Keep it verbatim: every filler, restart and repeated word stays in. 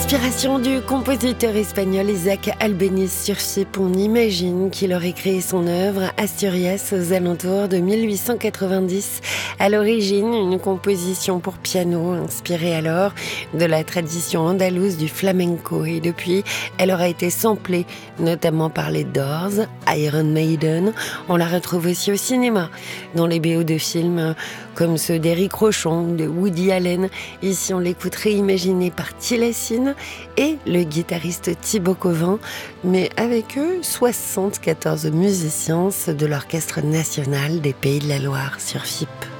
l'inspiration du compositeur espagnol Isaac Albéniz sur Chypre, on imagine qu'il aurait créé son œuvre Asturias aux alentours de mille huit cent quatre-vingt-dix. À l'origine, une composition pour piano inspirée alors de la tradition andalouse du flamenco. Et depuis, elle aura été samplée, notamment par les Doors, Iron Maiden. On la retrouve aussi au cinéma, dans les B O de films comme ceux d'Éric Rochon, de Woody Allen. Ici, on l'écoute réimaginée par Tilacine et le guitariste Thibaut Covin, mais avec eux, soixante-quatorze musiciens de l'Orchestre national des Pays de la Loire sur F I P.